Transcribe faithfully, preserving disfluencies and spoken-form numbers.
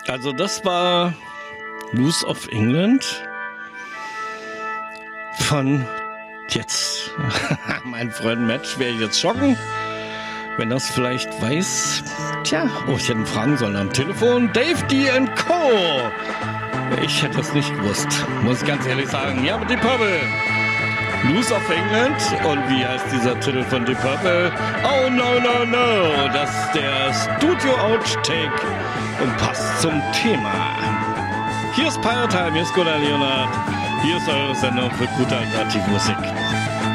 Also das war Blues of England von jetzt. Mein Freund Match werde ich jetzt schocken, wenn das vielleicht weiß. Tja, oh, ich hätte ihn fragen sollen am Telefon. Dave D and Co. Ich hätte es nicht gewusst, muss ich ganz ehrlich sagen. Ja, mit Deep Purple. Blues of England. Und wie heißt dieser Titel von Deep Purple? Oh no, no, no. Das ist der Studio Outtake und passt zum Thema. Hier ist Pirate Time, hier ist Gunnar Leonard. Hier ist eure Sendung für gute Alternativmusik.